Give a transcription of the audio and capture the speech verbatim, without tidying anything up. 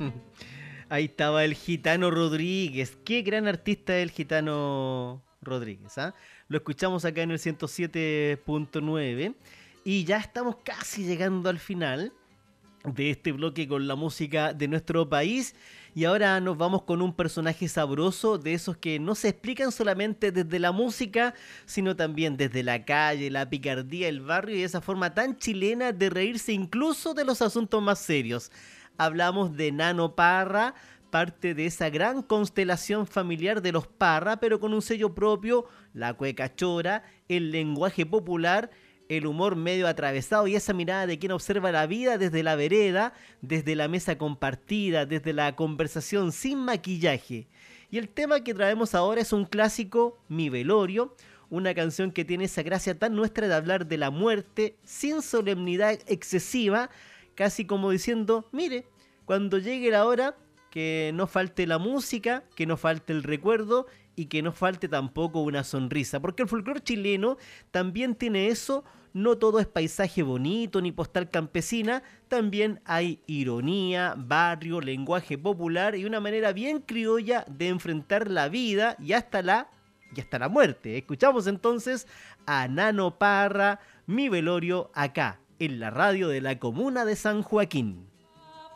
Ahí estaba el Gitano Rodríguez. Qué gran artista es el Gitano Rodríguez, ¿ah? Lo escuchamos acá en el ciento siete punto nueve y ya estamos casi llegando al final de este bloque con la música de nuestro país. Y ahora nos vamos con un personaje sabroso, de esos que no se explican solamente desde la música, sino también desde la calle, la picardía, el barrio y esa forma tan chilena de reírse incluso de los asuntos más serios. Hablamos de Nano Parra, parte de esa gran constelación familiar de los Parra, pero con un sello propio, la cueca chora, el lenguaje popular, el humor medio atravesado y esa mirada de quien observa la vida desde la vereda, desde la mesa compartida, desde la conversación sin maquillaje. Y el tema que traemos ahora es un clásico, Mi Velorio, una canción que tiene esa gracia tan nuestra de hablar de la muerte sin solemnidad excesiva, casi como diciendo, mire, cuando llegue la hora, que no falte la música, que no falte el recuerdo y que no falte tampoco una sonrisa, porque el folclore chileno también tiene eso. No todo es paisaje bonito ni postal campesina, también hay ironía, barrio, lenguaje popular y una manera bien criolla de enfrentar la vida y hasta la, y hasta la muerte. Escuchamos entonces a Nano Parra, Mi Velorio, acá, en la radio de la comuna de San Joaquín.